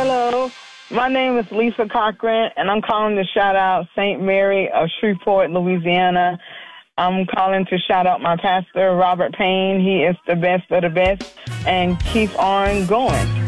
Hello, my name is Lisa Cochran, and I'm calling to shout out St. Mary of Shreveport, Louisiana. I'm calling to shout out my pastor, Robert Payne. He is the best of the best, and keep on going.